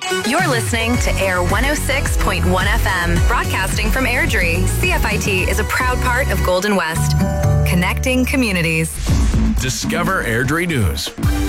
You're listening to Air 106.1 FM, broadcasting from Airdrie. CFIT is a proud part of Golden West, connecting communities. Discover Airdrie News.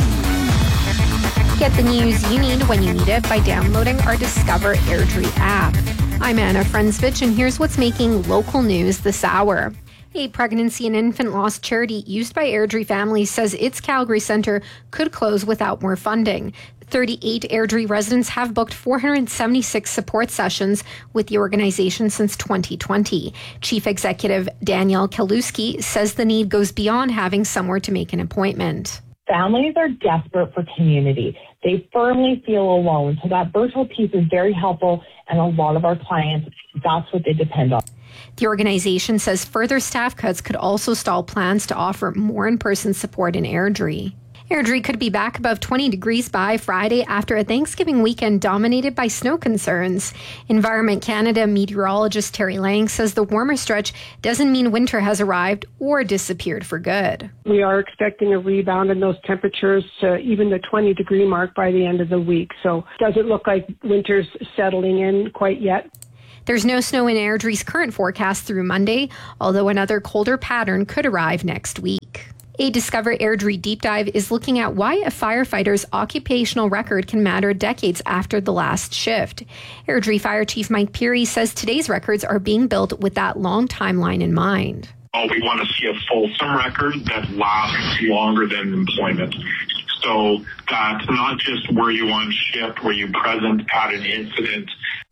Get the news you need when you need it by downloading our Discover Airdrie app. I'm Anna Frensvich, and here's what's making local news this hour. A pregnancy and infant loss charity used by Airdrie families says its Calgary centre could close without more funding. 38 Airdrie residents have booked 476 support sessions with the organization since 2020. Chief Executive Danielle Kaluski says the need goes beyond having somewhere to make an appointment. Families are desperate for community. They firmly feel alone. So that virtual piece is very helpful, and a lot of our clients, that's what they depend on. The organization says further staff cuts could also stall plans to offer more in-person support in Airdrie. Airdrie could be back above 20 degrees by Friday after a Thanksgiving weekend dominated by snow concerns. Environment Canada meteorologist Terry Lang says the warmer stretch doesn't mean winter has arrived or disappeared for good. We are expecting a rebound in those temperatures to even the 20-degree mark by the end of the week. So it doesn't look like winter's settling in quite yet. There's no snow in Airdrie's current forecast through Monday, although another colder pattern could arrive next week. A Discover Airdrie deep dive is looking at why a firefighter's occupational record can matter decades after the last shift. Airdrie Fire Chief Mike Peary says today's records are being built with that long timeline in mind. We want to see a fulsome record that lasts longer than employment. So that's not just were you on shift, were you present at an incident.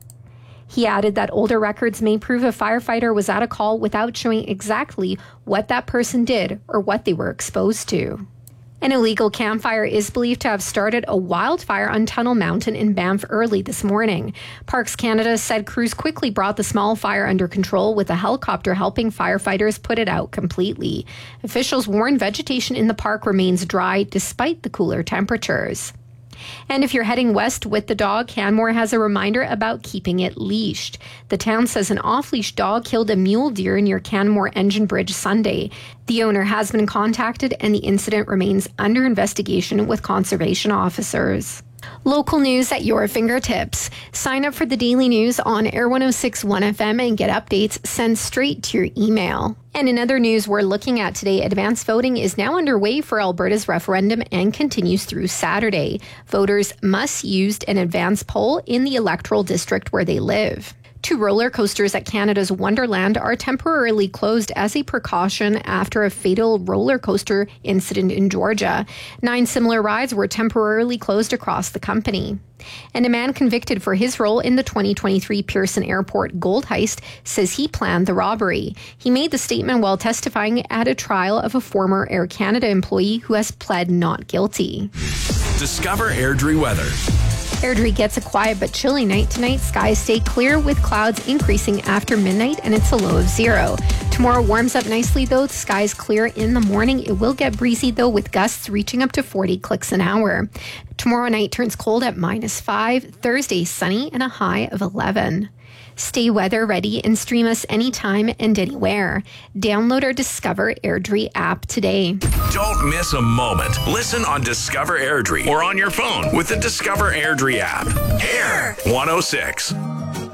He added that older records may prove a firefighter was at a call without showing exactly what that person did or what they were exposed to. An illegal campfire is believed to have started a wildfire on Tunnel Mountain in Banff early this morning. Parks Canada said crews quickly brought the small fire under control, with a helicopter helping firefighters put it out completely. Officials warn vegetation in the park remains dry despite the cooler temperatures. And if you're heading west with the dog, Canmore has a reminder about keeping it leashed. The town says an off-leash dog killed a mule deer near Canmore Engine Bridge Sunday. The owner has been contacted and the incident remains under investigation with conservation officers. Local news at your fingertips. Sign up for the daily news on Air 106.1 FM and get updates sent straight to your email. And in other news we're looking at today, advance voting is now underway for Alberta's referendum and continues through Saturday. Voters must use an advance poll in the electoral district where they live. 2 roller coasters at Canada's Wonderland are temporarily closed as a precaution after a fatal roller coaster incident in Georgia. 9 similar rides were temporarily closed across the company. And a man convicted for his role in the 2023 Pearson Airport gold heist says he planned the robbery. He made the statement while testifying at a trial of a former Air Canada employee who has pled not guilty. Discover Airdrie weather. Airdrie gets a quiet but chilly night tonight. Skies stay clear with clouds increasing after midnight, and it's a low of 0. Tomorrow warms up nicely though. The skies clear in the morning. It will get breezy though, with gusts reaching up to 40 clicks an hour. Tomorrow night turns cold at -5. Thursday sunny and a high of 11. Stay weather ready and stream us anytime and anywhere. Download our Discover Airdrie app today. Don't miss a moment. Listen on Discover Airdrie or on your phone with the Discover Airdrie app. Air 106.